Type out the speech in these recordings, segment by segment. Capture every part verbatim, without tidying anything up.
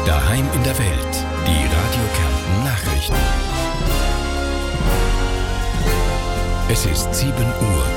Daheim in der Welt. Die Radio Kärnten Nachrichten. Es ist sieben Uhr.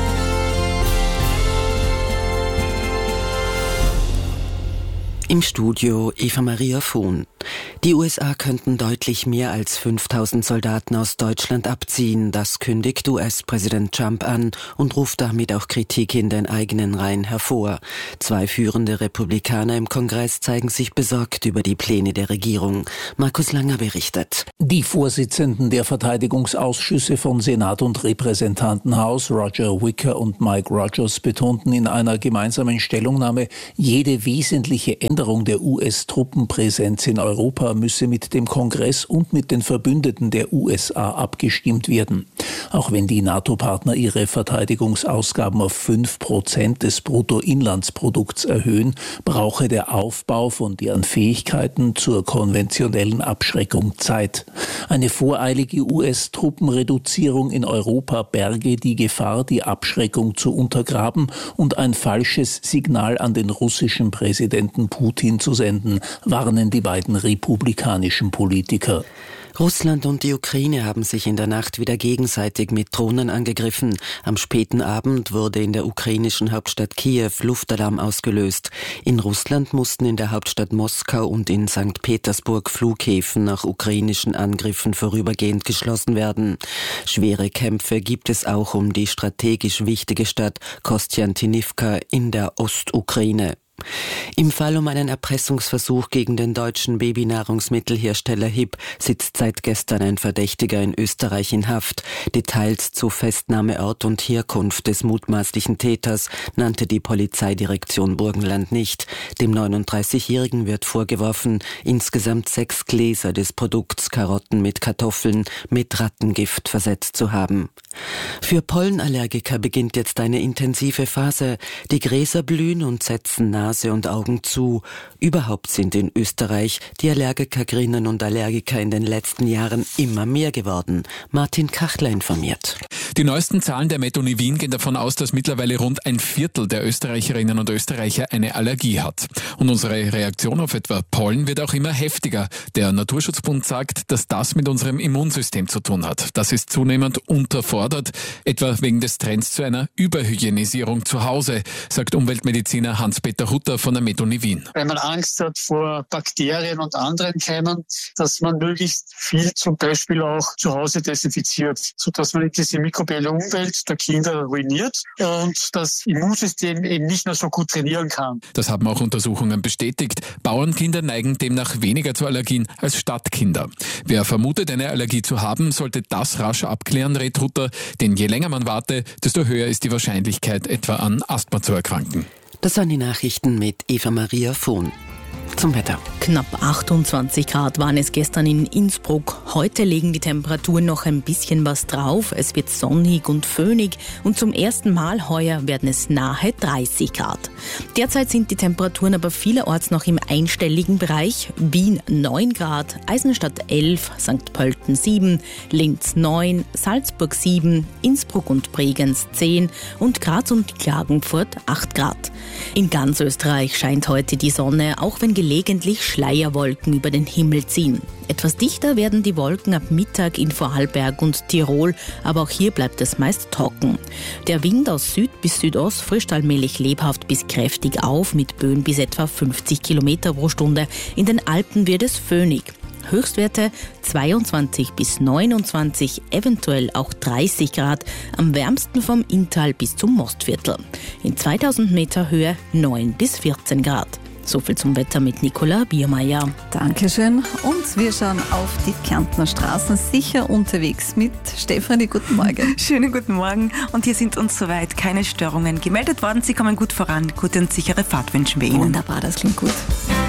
Im Studio Eva Maria Vohn. Die U S A könnten deutlich mehr als fünftausend Soldaten aus Deutschland abziehen. Das kündigt U S-Präsident Trump an und ruft damit auch Kritik in den eigenen Reihen hervor. Zwei führende Republikaner im Kongress zeigen sich besorgt über die Pläne der Regierung. Markus Langer berichtet. Die Vorsitzenden der Verteidigungsausschüsse von Senat und Repräsentantenhaus, Roger Wicker und Mike Rogers, betonten in einer gemeinsamen Stellungnahme, jede wesentliche Änderung der U S-Truppenpräsenz in Europa müsse mit dem Kongress und mit den Verbündeten der U S A abgestimmt werden. Auch wenn die NATO-Partner ihre Verteidigungsausgaben auf fünf Prozent des Bruttoinlandsprodukts erhöhen, brauche der Aufbau von deren Fähigkeiten zur konventionellen Abschreckung Zeit. Eine voreilige U S-Truppenreduzierung in Europa berge die Gefahr, die Abschreckung zu untergraben und ein falsches Signal an den russischen Präsidenten Putin zu senden, warnen die beiden republikanischen Politiker. Russland und die Ukraine haben sich in der Nacht wieder gegenseitig mit Drohnen angegriffen. Am späten Abend wurde in der ukrainischen Hauptstadt Kiew Luftalarm ausgelöst. In Russland mussten in der Hauptstadt Moskau und in Sankt Petersburg Flughäfen nach ukrainischen Angriffen vorübergehend geschlossen werden. Schwere Kämpfe gibt es auch um die strategisch wichtige Stadt Kostjantinivka in der Ostukraine. Im Fall um einen Erpressungsversuch gegen den deutschen Babynahrungsmittelhersteller H I P sitzt seit gestern ein Verdächtiger in Österreich in Haft. Details zu Festnahmeort und Herkunft des mutmaßlichen Täters nannte die Polizeidirektion Burgenland nicht. Dem neununddreißigjährigen wird vorgeworfen, insgesamt sechs Gläser des Produkts Karotten mit Kartoffeln mit Rattengift versetzt zu haben. Für Pollenallergiker beginnt jetzt eine intensive Phase. Die Gräser blühen und setzen Nase und Augen zu. Überhaupt sind in Österreich die Allergikerinnen und Allergiker in den letzten Jahren immer mehr geworden. Martin Kachler informiert. Die neuesten Zahlen der Methoni Wien gehen davon aus, dass mittlerweile rund ein Viertel der Österreicherinnen und Österreicher eine Allergie hat. Und unsere Reaktion auf etwa Pollen wird auch immer heftiger. Der Naturschutzbund sagt, dass das mit unserem Immunsystem zu tun hat. Das ist zunehmend unterfordert, etwa wegen des Trends zu einer Überhygienisierung zu Hause, sagt Umweltmediziner Hans-Peter Hutter von der Methoni Wien. Wenn man Angst hat vor Bakterien und anderen Keimen, dass man möglichst viel zum Beispiel auch zu Hause desinfiziert, sodass man diese mikrobielle Umwelt der Kinder ruiniert und das Immunsystem eben nicht mehr so gut trainieren kann. Das haben auch Untersuchungen bestätigt. Bauernkinder neigen demnach weniger zu Allergien als Stadtkinder. Wer vermutet, eine Allergie zu haben, sollte das rasch abklären, rät Hutter, denn je länger man warte, desto höher ist die Wahrscheinlichkeit, etwa an Asthma zu erkranken. Das waren die Nachrichten mit Eva Maria Vohn. Zum Wetter. Knapp achtundzwanzig Grad waren es gestern in Innsbruck. Heute legen die Temperaturen noch ein bisschen was drauf. Es wird sonnig und föhnig und zum ersten Mal heuer werden es nahe dreißig Grad. Derzeit sind die Temperaturen aber vielerorts noch im einstelligen Bereich. Wien neun Grad, Eisenstadt elf, Sankt Pölten sieben, Linz neun, Salzburg sieben, Innsbruck und Bregenz zehn und Graz und Klagenfurt acht Grad. In ganz Österreich scheint heute die Sonne, auch wenn gelegentlich Schleierwolken über den Himmel ziehen. Etwas dichter werden die Wolken ab Mittag in Vorarlberg und Tirol, aber auch hier bleibt es meist trocken. Der Wind aus Süd bis Südost frischt allmählich lebhaft bis kräftig auf, mit Böen bis etwa fünfzig Kilometer pro Stunde. In den Alpen wird es föhnig. Höchstwerte zweiundzwanzig bis neunundzwanzig, eventuell auch dreißig Grad, am wärmsten vom Inntal bis zum Mostviertel. In zweitausend Meter Höhe neun bis vierzehn Grad. So viel zum Wetter mit Nicola Biermeier. Dankeschön. Und wir schauen auf die Kärntner Straßen, sicher unterwegs mit Stefanie. Guten Morgen. Schönen guten Morgen. Und hier sind uns soweit keine Störungen gemeldet worden. Sie kommen gut voran. Gute und sichere Fahrt wünschen wir Ihnen. Wunderbar, das klingt gut.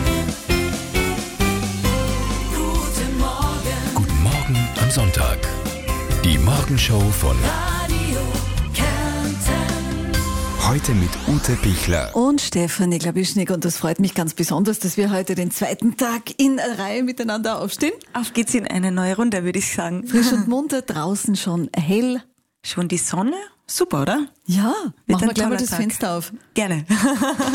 Guten Morgen. Guten Morgen am Sonntag. Die Morgenshow von Radio Kärnten. Heute mit Ute Pichler und Stefanie Glabischnik. Und das freut mich ganz besonders, dass wir heute den zweiten Tag in Reihe miteinander aufstehen. Auf geht's in eine neue Runde, würde ich sagen. Frisch und munter, draußen schon hell. Schon die Sonne? Super, oder? Ja, Wird machen wir gleich mal das Tag. Fenster auf. Gerne.